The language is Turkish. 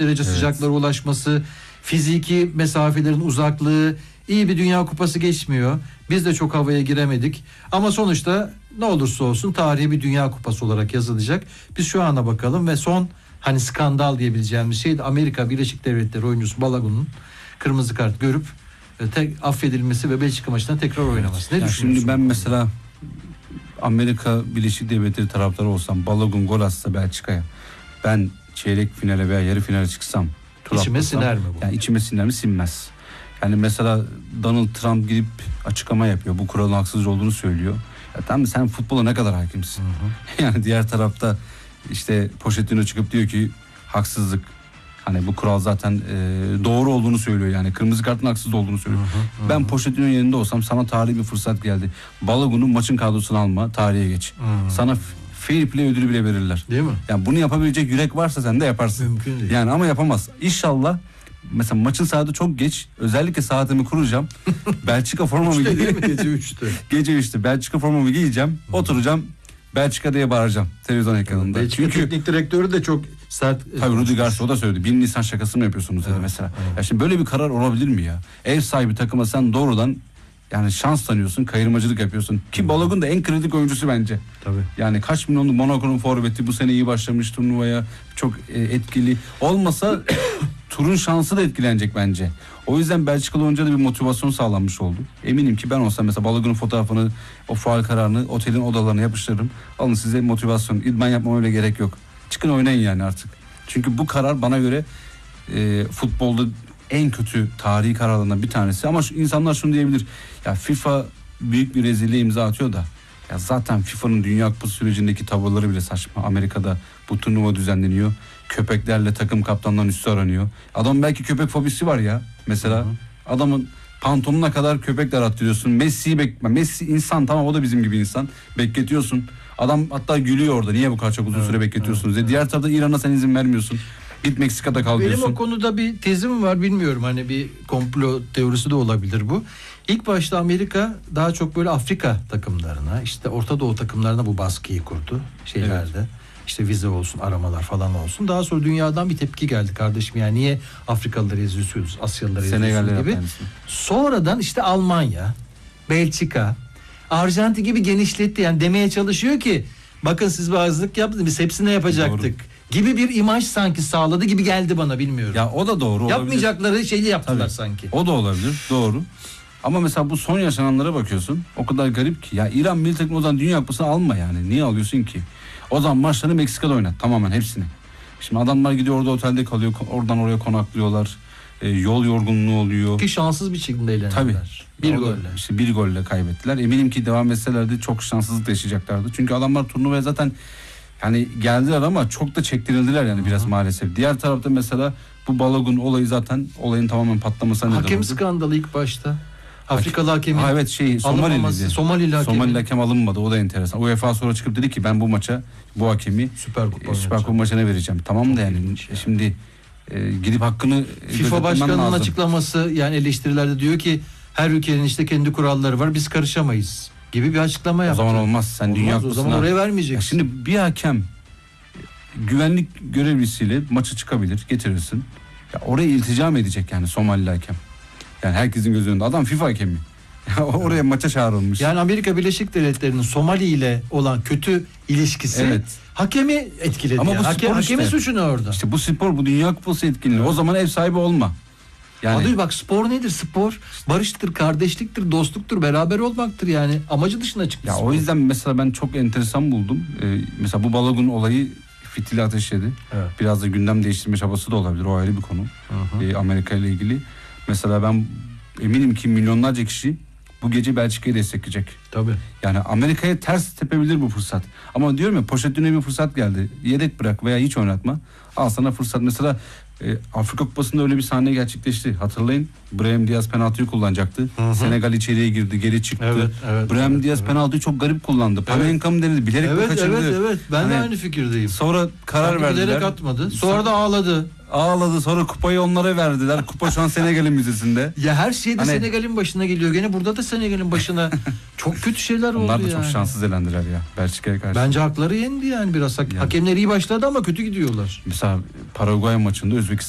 derece sıcaklara ulaşması, fiziki mesafelerin uzaklığı, iyi bir Dünya Kupası geçmiyor. Biz de çok havaya giremedik. Ama sonuçta ne olursa olsun tarihi bir Dünya Kupası olarak yazılacak. Biz şu ana bakalım ve son hani skandal diyebileceğimiz şey de Amerika Birleşik Devletleri oyuncusu Balogun'un kırmızı kart görüp affedilmesi ve Belçika maçına tekrar oynaması. Ne düşünüyorsun? Şimdi ben mesela Amerika Birleşik Devletleri taraftarı olsam, Balogun gol atsa Belçika'ya, ben çeyrek finale veya yarı finale çıksam, İçime siner mi bu? Yani içime siner mi? Sinmez. Yani mesela Donald Trump gidip açıklama yapıyor. Bu kuralın haksız olduğunu söylüyor. Ya tamam, sen futbola ne kadar hakimsin? Yani diğer tarafta işte Pochettino çıkıp diyor ki haksızlık. Hani bu kural zaten doğru olduğunu söylüyor, yani kırmızı kartın haksız olduğunu söylüyor. Ben Pochettino'nun yerinde olsam, sana tarihi bir fırsat geldi. Balogun'un maçın kadrosunu alma, tarihe geç. Sana fair play ödülü bile verirler. Değil mi? Yani bunu yapabilecek yürek varsa sen de yaparsın. Mümkün değil. Yani ama yapamaz. İnşallah mesela maçın saati çok geç. Özellikle saatimi kuracağım. Belçika formamı giyeceğim. Gece 3'te. Gece 3'te Belçika formamı giyeceğim. Oturacağım. Belçika diye bağıracağım televizyon ekranında. Belçika Çünkü teknik direktörü de çok sert. tabii Rudi Garcia o da söyledi. 1 Nisan şakası mı yapıyorsunuz dedi mesela. Evet. Ya şimdi böyle bir karar olabilir mi ya? Ev sahibi takıma sen doğrudan yani şans tanıyorsun, kayırmacılık yapıyorsun. Ki Balogun da en kritik oyuncusu bence. Tabii. Yani kaç milyonlu Monaco'nun forveti, bu sene iyi başlamış turnuvaya, çok etkili. Olmasa turun şansı da etkilenecek bence. O yüzden Belçikalı oyuncuya da bir motivasyon sağlanmış oldu. Eminim ki ben olsam mesela Balogun'un fotoğrafını, o faul kararını otelin odalarına yapıştırırım. Alın size motivasyon. İdman yapmama öyle gerek yok. Çıkın oynayın yani artık. Çünkü bu karar bana göre futbolda en kötü tarihi kararlarından bir tanesi. Ama insanlar şunu diyebilir. Ya FIFA büyük bir rezilliğe imza atıyor da. Ya zaten FIFA'nın Dünya Kupası sürecindeki tavırları bile saçma. Amerika'da bu turnuva düzenleniyor. Köpeklerle takım kaptanlarının üstü aranıyor. Adam belki köpek fobisi var ya. Mesela adamın pantolonuna kadar köpekler attırıyorsun. Messi insan, tamam, o da bizim gibi insan. Bekletiyorsun. Adam hatta gülüyor orada. Niye bu kadar çok uzun süre bekletiyorsunuz diye. Diğer tarafta İran'a sen izin vermiyorsun. Git Meksika'da kal diyorsun. Benim o konuda bir tezim var, bilmiyorum, hani bir komplo teorisi de olabilir bu. İlk başta Amerika daha çok böyle Afrika takımlarına, işte Orta Doğu takımlarına bu baskıyı kurdu şeylerde. Evet. İşte vize olsun, aramalar falan olsun. Daha sonra dünyadan bir tepki geldi kardeşim. Yani niye Afrikalıları eziyorsunuz, Asyalıları eziyorsunuz gibi. Sonradan işte Almanya, Belçika, Arjantin gibi genişletti. Yani demeye çalışıyor ki bakın siz bir azlık yaptınız, biz hepsini yapacaktık. Doğru. Gibi bir imaj sanki sağladı gibi geldi bana, bilmiyorum. Ya o da doğru olabilir. Yapmayacakları şeyi yaptılar. Tabii. Sanki. O da olabilir, doğru. Ama mesela bu son yaşananlara bakıyorsun. O kadar garip ki. Ya İran milli takımı o zaman Dünya Kupası'nı alma yani. Niye alıyorsun ki? O zaman maçlarını Meksika'da oynat tamamen hepsini. Şimdi adamlar gidiyor orada otelde kalıyor. Oradan oraya konaklıyorlar. Yol yorgunluğu oluyor. Ki şanssız bir şekilde eğlendiler. Tabii. Bir golle. İşte bir golle kaybettiler. Eminim ki devam etselerdi çok şanssızlık yaşayacaklardı. Çünkü adamlar turnuvaya zaten yani geldiler ama çok da çektirildiler yani biraz maalesef. Diğer tarafta mesela bu Balogun olayı zaten olayın tamamen patlamasına neden oldu. Hakem skandalı ilk başta. Afrikalı hakemin evet Somalili hakem alınmadı, o da enteresan. UEFA sonra çıkıp dedi ki ben bu maça bu hakemi Süper Kupa maçına vereceğim. Tamam da yani şimdi gidip hakkını FIFA başkanının açıklaması, yani eleştirilerde diyor ki her ülkenin işte kendi kuralları var, biz karışamayız gibi bir açıklama yaptı. O zaman olmaz. Sen olmaz, Dünya Kupası'na, o zaman oraya vermeyeceksin. Şimdi bir hakem güvenlik görevlisiyle maçı çıkabilir, getirirsin. Ya oraya ilticam edecek yani Somalili hakem. Yani herkesin gözü önünde. Adam FIFA hakemi. Oraya maça çağrılmış. Yani Amerika Birleşik Devletleri'nin Somali ile olan kötü ilişkisi hakemi etkiledi. Ama yani. bu Hakemin suçu ne orada? İşte bu spor, bu Dünya Kupası etkinliği. O zaman ev sahibi olma. Yani Adı bak, spor nedir? Spor barıştır, kardeşliktir, dostluktur, beraber olmaktır yani. Amacı dışına çıktı. Ya spor. O yüzden mesela ben çok enteresan buldum. Mesela bu Balogun olayı fitili ateşledi. Evet. Biraz da gündem değiştirme çabası da olabilir. O ayrı bir konu. Amerika ile ilgili. Mesela ben eminim ki milyonlarca kişi bu gece Belçika'yı destekleyecek. Tabii. Yani Amerika'ya ters tepebilir bu fırsat. Ama diyorum ya, Pochettino'ya bir fırsat geldi. Yedek bırak veya hiç oynatma. Al sana fırsat. Mesela Afrika Kupası'nda öyle bir sahne gerçekleşti. Hatırlayın. Brahim Diaz penaltıyı kullanacaktı. Senegal içeriye girdi, geri çıktı. Brahim Diaz penaltıyı çok garip kullandı. Panenka mı denildi? Bilerek mi kaçırdı? Evet. Ben de aynı fikirdeyim. Sonra karar verdiler. Bilerek atmadı. Sonra da ağladı. Sonra kupayı onlara verdiler. Kupa şu an Senegal'in müzesinde. Ya her şey de Senegal'in başına geliyor. Gene burada da Senegal'in başına çok kötü şeyler oldu. Onlar da çok şanssız elendiler ya Belçika'ya karşı. Bence hakları yendi yani biraz. Hakemler iyi başladı ama kötü gidiyorlar. Mesela Paraguay maçında Özbekistan